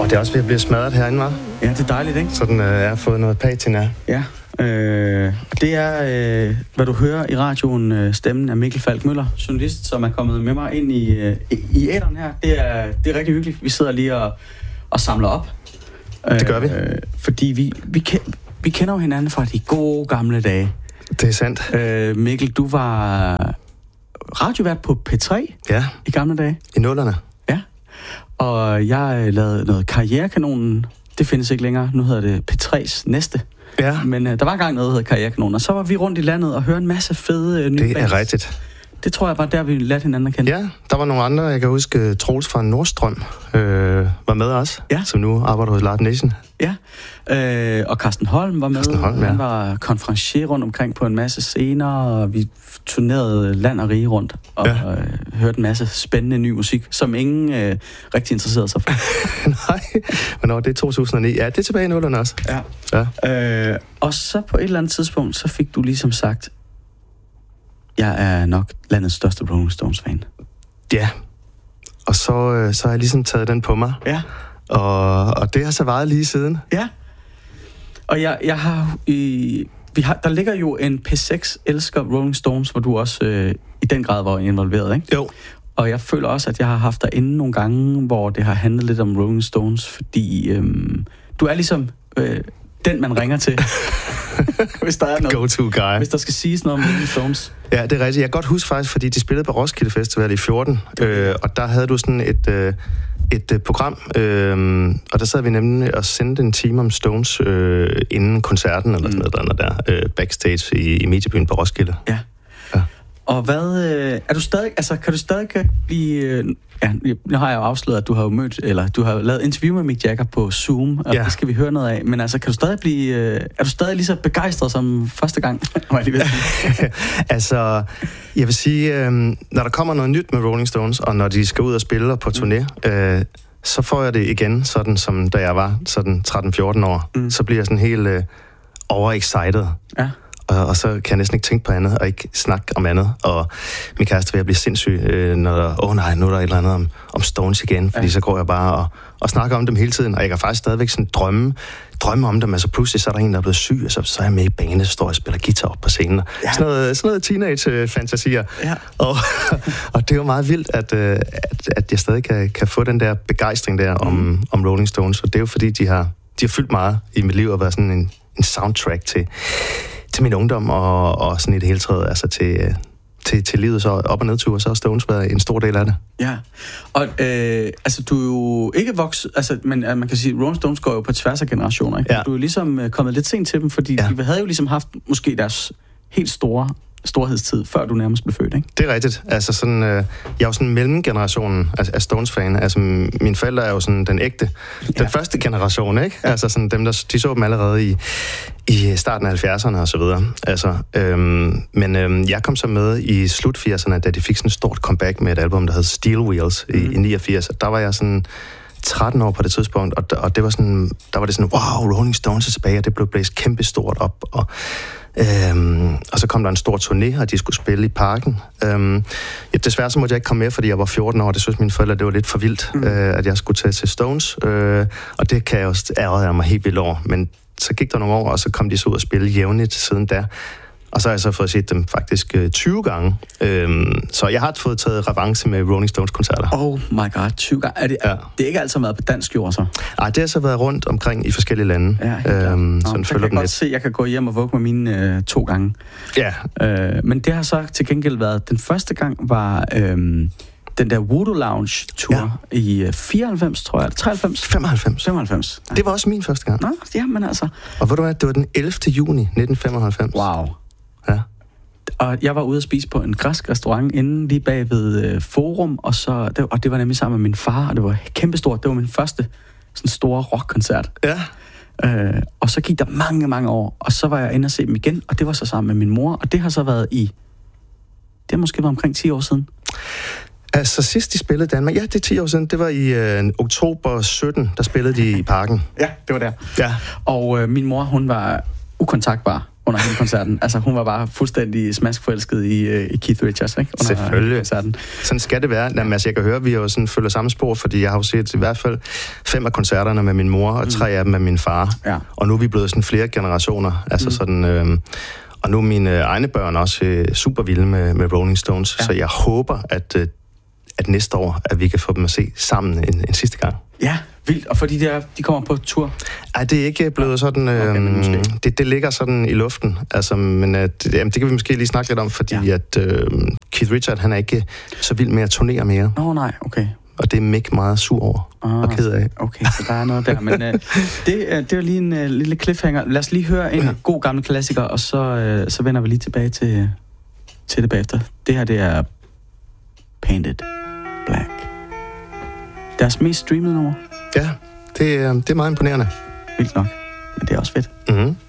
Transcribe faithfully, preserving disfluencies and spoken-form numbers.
det er også ved at blive smadret herinde, hva'? Ja, det er dejligt, ikke? Sådan, øh, jeg har fået noget patina. Ja. Øh, det er, øh, hvad du hører i radioen, øh, stemmen af Mikkel Falk Møller, journalist, som er kommet med mig ind i, øh, i æteren her. Det er, det er rigtig hyggeligt. Vi sidder lige og, og samler op. Det gør vi. Øh, fordi vi, vi, ken, vi kender jo hinanden fra de gode gamle dage. Det er sandt. Øh, Mikkel, du var radiovært på P tre ja. i gamle dage. I nullerne. Ja. Og jeg lavede noget Karrierekanonen. Det findes ikke længere. Nu hedder det P tre's næste. Ja. Men øh, der var engang noget, der hed Karrierekanonen. Og så var vi rundt i landet og hørte en masse fede øh, nye Det er bands. rigtigt. Det tror jeg var der, vi lærte hinanden at kende. Ja, der var nogle andre. Jeg kan huske, Troels fra Nordstrøm øh, var med os, ja. som nu arbejder hos Loud Nation. Ja, øh, og Carsten Holm var med. Carsten Holm, ja. Han var konferencier rundt omkring på en masse scener, og vi turnerede land og rige rundt, og ja. øh, hørte en masse spændende ny musik, som ingen øh, rigtig interesserede sig for. Nej, men det er to tusind og ni. Ja, det er tilbage i nullerne også. Ja. ja. Øh, og så på et eller andet tidspunkt, så fik du ligesom sagt, jeg er nok landets største Rolling Stones-fan. Ja, og så, øh, så har jeg ligesom taget den på mig. Ja. Og, og det har så varet lige siden. Ja. Og jeg, jeg har, øh, vi har... Der ligger jo en P seks elsker Rolling Stones, hvor du også øh, i den grad var involveret, ikke? Jo. Og jeg føler også, at jeg har haft dig inde nogle gange, hvor det har handlet lidt om Rolling Stones, fordi øh, du er ligesom... Øh, den, man ringer til, hvis der er noget. Go-to guy. Hvis der skal siges noget om Rolling Stones. Ja, det er rigtigt. Jeg kan godt huske faktisk, fordi de spillede på Roskilde Festival i fjorten, øh, og der havde du sådan et, øh, et øh, program, øh, og der sad vi nemlig og sendte en time om Stones øh, inden koncerten, eller sådan mm. noget der, der øh, backstage i, i Mediebyen på Roskilde. Ja. ja. Og hvad, øh, er du stadig, altså kan du stadig blive, øh, ja, nu har jeg jo afsløret, at du har jo mødt, eller du har lavet interview med Mick Jagger på Zoom, og ja. det skal vi høre noget af, men altså kan du stadig blive, øh, er du stadig lige så begejstret som første gang? Altså, jeg vil sige, øh, når der kommer noget nyt med Rolling Stones, og når de skal ud og spille på turné, øh, så får jeg det igen, sådan som da jeg var sådan tretten fjorten år, mm. så bliver jeg sådan helt øh, overexcited. Ja. Og, og så kan jeg næsten ikke tænke på andet, og ikke snakke om andet. Og min kæreste vil blive sindssyg, øh, når der, åh oh nej, nu er der et eller andet om, om Stones igen, fordi ja. så går jeg bare og, og snakker om dem hele tiden, og jeg kan faktisk stadigvæk sådan drømme, drømme om dem, altså pludselig så er der en, der er blevet syg, og så, så er jeg med i bandet, så står jeg og spiller guitar op på scenen. Ja. Sådan noget, sådan noget teenage-fantasier. Ja. Og, og det er jo meget vildt, at, at, at jeg stadig kan, kan få den der begejstring der om, mm. om Rolling Stones, og det er jo fordi, de har, de har fyldt meget i mit liv, og været sådan en, en soundtrack til til min ungdom, og, og sådan i det hele taget, altså til, til, til livet, så op- og nedture, så har Stones været en stor del af det. Ja, og øh, altså du er jo ikke vokset, altså, men uh, man kan sige, Rolling Stones går jo på tværs af generationer, ikke? Ja. Du er ligesom uh, kommet lidt sent til dem, fordi ja. de havde jo ligesom haft måske deres helt store storhedstid, før du nærmest blev født, ikke? Det er rigtigt. Altså sådan, øh, jeg er jo sådan mellemgenerationen af, af Stones-fan. Altså, mine forældre er jo sådan den ægte, den ja. første generation, ikke? Altså sådan dem, der, de så dem allerede i, i starten af halvfjerdserne og så videre. Altså, øhm, men øhm, jeg kom så med i slut firserne, da de fik sådan et stort comeback med et album, der hed Steel Wheels mm. i, i niogfirs. Der var jeg sådan tretten år på det tidspunkt, og, og det var sådan, der var det sådan, wow, Rolling Stones er tilbage, og det blev blæst kæmpe stort op, og Øhm, og så kom der en stor turné, og de skulle spille i parken. Øhm, ja, desværre så måtte jeg ikke komme med, fordi jeg var fjorten år. Det synes mine forældre, det var lidt for vildt, mm. øh, at jeg skulle tage til Stones. Øh, og det kan jeg også ærede mig helt vildt over. Men så gik der nogle år, og så kom de så ud og spille jævnligt siden da. Og så har jeg så fået set dem faktisk øh, tyve gange. Øhm, så jeg har fået taget revanche med Rolling Stones-koncerter. Oh my god, tyve gange. Er det, ja. det er ikke altid været på dansk jord, så? Nej, det har så været rundt omkring i forskellige lande. Ja, øhm, Nå, så kan jeg godt lidt. se, at jeg kan gå hjem og vugge med mine øh, to gange. Ja. Øh, men det har så til gengæld været, den første gang var øh, den der Voodoo Lounge-tur ja. i fireoghalvfems, tror jeg. treoghalvfems? femoghalvfems. femoghalvfems. Ja. Det var også min første gang. Nå, ja, men altså. Og ved du hvad, det var den ellevte juni nitten femoghalvfems. Wow. Ja. Og jeg var ude at spise på en græsk restaurant inde lige bag ved øh, Forum, og, så, det, og det var nemlig sammen med min far, og det var kæmpestort. Det var min første sådan store rockkoncert. Ja. Øh, og så gik der mange, mange år, og så var jeg inde og se dem igen, og det var så sammen med min mor, og det har så været i, det har måske været omkring ti år siden. Altså sidst de spillede Danmark, ja, det er ti år siden, det var i øh, oktober sytten, der spillede de i parken. Ja, det var der. Ja. Og øh, min mor, hun var ukontaktbar under hele koncerten. Altså, hun var bare fuldstændig smaskforelsket i, uh, i Keith Richards, ikke? Under Selvfølgelig. Koncerten. Sådan skal det være. Jamen, altså, jeg kan høre, at vi jo sådan følger samme spor, fordi jeg har jo set i hvert fald fem af koncerterne med min mor, og mm. tre af dem med min far. Ja. Og nu er vi blevet sådan flere generationer. Altså mm. sådan... Øh, og nu er mine egne børn også øh, super vilde med, med Rolling Stones, ja. Så jeg håber, at, øh, at næste år, at vi kan få dem at se sammen en, en sidste gang. Ja, vildt. Og fordi de, er, de kommer på tur? Ej, det er ikke blevet sådan... Øh, okay, det, det ligger sådan i luften. Altså, men øh, det, jamen, det kan vi måske lige snakke lidt om, fordi ja. at øh, Keith Richards, han er ikke så vild med at turnere mere. Åh oh, nej, okay. Og det er Mick meget sur over ah, og ked af. Okay, så der er noget der. Men øh, det, øh, det er lige en øh, lille cliffhanger. Lad os lige høre en ja. god gammel klassiker, og så, øh, så vender vi lige tilbage til, til det bagefter. Det her, det er Painted Black. Deres mest streamede nummer. Ja, det, øh, det er meget imponerende. Vildt nok. Men det er også fedt. Mhm.